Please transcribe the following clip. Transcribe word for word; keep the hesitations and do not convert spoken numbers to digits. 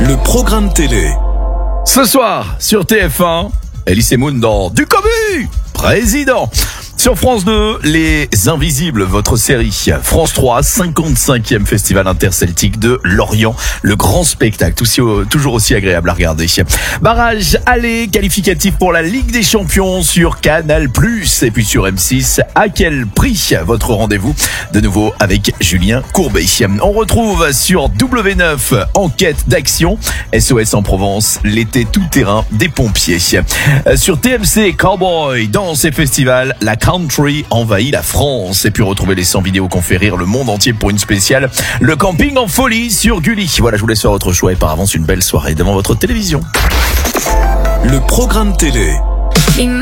Le programme télé. Ce soir, sur T F un, Elie Moon dans Du Commu, président. Sur France deux, Les Invisibles, votre série. France trois, cinquante-cinquième Festival interceltique de Lorient. Le grand spectacle, aussi, toujours aussi agréable à regarder. Barrage aller qualificatif pour la Ligue des Champions sur Canal plus. Et puis sur M six, à quel prix votre rendez-vous? De nouveau avec Julien Courbet. On retrouve sur W neuf, enquête d'action. S O S en Provence, l'été tout-terrain des pompiers. Sur T M C, Cowboy, dans ces festivals, la country envahit la France. Et puis retrouver les cent vidéos qu'on fait rire le monde entier pour une spéciale Le camping en folie sur Gulli. Voilà, je vous laisse faire votre choix et par avance une belle soirée devant votre télévision. Le programme télé.